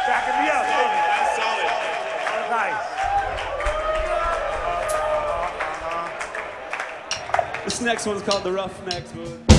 Backing me up, baby. That's solid. Nice. This next one's called The Roughnecks, bud.